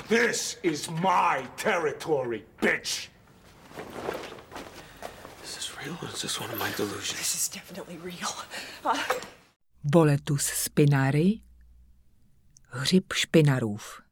This is my territory, bitch! Is this real or is this one of my delusions? This is definitely real. Boletus spinari, hřib špinarův.